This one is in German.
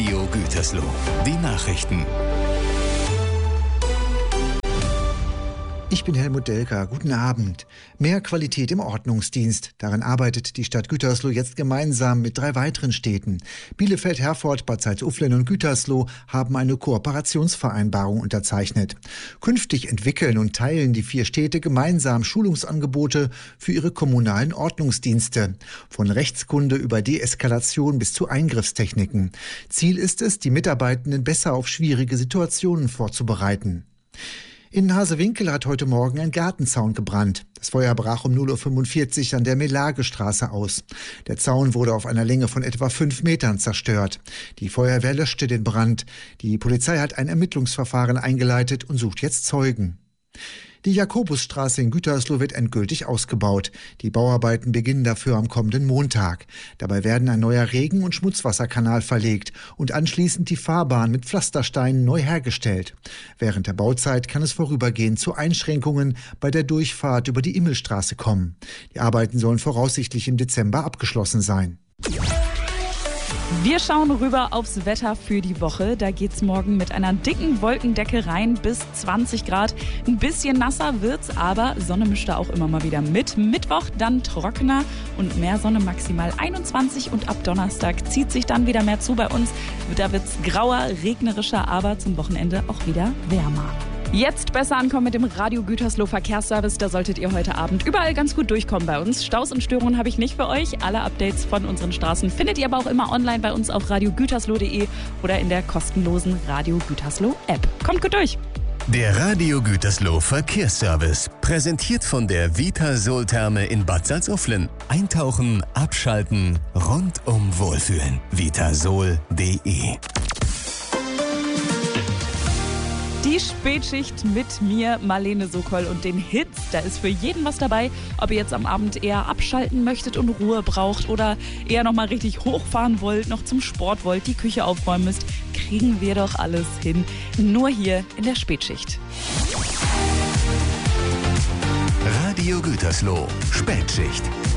Radio Gütersloh. Die Nachrichten. Ich bin Helmut Delker. Guten Abend. Mehr Qualität im Ordnungsdienst. Daran arbeitet die Stadt Gütersloh jetzt gemeinsam mit 3 weiteren Städten. Bielefeld, Herford, Bad Salzuflen und Gütersloh haben eine Kooperationsvereinbarung unterzeichnet. Künftig entwickeln und teilen die 4 Städte gemeinsam Schulungsangebote für ihre kommunalen Ordnungsdienste. Von Rechtskunde über Deeskalation bis zu Eingriffstechniken. Ziel ist es, die Mitarbeitenden besser auf schwierige Situationen vorzubereiten. In Hasewinkel hat heute Morgen ein Gartenzaun gebrannt. Das Feuer brach um 0:45 Uhr an der Melagestraße aus. Der Zaun wurde auf einer Länge von etwa 5 Metern zerstört. Die Feuerwehr löschte den Brand. Die Polizei hat ein Ermittlungsverfahren eingeleitet und sucht jetzt Zeugen. Die Jakobusstraße in Gütersloh wird endgültig ausgebaut. Die Bauarbeiten beginnen dafür am kommenden Montag. Dabei werden ein neuer Regen- und Schmutzwasserkanal verlegt und anschließend die Fahrbahn mit Pflastersteinen neu hergestellt. Während der Bauzeit kann es vorübergehend zu Einschränkungen bei der Durchfahrt über die Immelstraße kommen. Die Arbeiten sollen voraussichtlich im Dezember abgeschlossen sein. Wir schauen rüber aufs Wetter für die Woche. Da geht's morgen mit einer dicken Wolkendecke rein bis 20 Grad. Ein bisschen nasser wird's, aber Sonne mischt da auch immer mal wieder mit. Mittwoch dann trockener und mehr Sonne, maximal 21. Und ab Donnerstag zieht sich dann wieder mehr zu bei uns. Da wird's grauer, regnerischer, aber zum Wochenende auch wieder wärmer. Jetzt besser ankommen mit dem Radio Gütersloh Verkehrsservice. Da solltet ihr heute Abend überall ganz gut durchkommen bei uns. Staus und Störungen habe ich nicht für euch. Alle Updates von unseren Straßen findet ihr aber auch immer online bei uns auf radiogütersloh.de oder in der kostenlosen Radio Gütersloh App. Kommt gut durch! Der Radio Gütersloh Verkehrsservice. Präsentiert von der Vitasol-Therme in Bad Salzuflen. Eintauchen, abschalten, rundum wohlfühlen. Vitasol.de. Die Spätschicht mit mir, Marlene Sokol, und den Hits. Da ist für jeden was dabei. Ob ihr jetzt am Abend eher abschalten möchtet und Ruhe braucht oder eher nochmal richtig hochfahren wollt, noch zum Sport wollt, die Küche aufräumen müsst, kriegen wir doch alles hin. Nur hier in der Spätschicht. Radio Gütersloh Spätschicht.